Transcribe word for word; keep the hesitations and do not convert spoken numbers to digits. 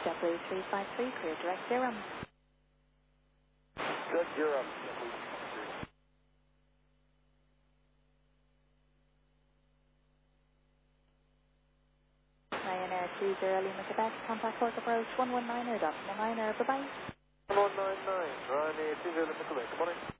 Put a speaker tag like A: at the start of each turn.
A: JetBlue three five three, clear direct Durham.
B: Good, Durham.
A: Ryanair two zero Lima Quebec, contact port approach one one niner, Doctor Niner, bye-bye.
B: one one nine nine, Ryanair two zero Lima Quebec, good morning.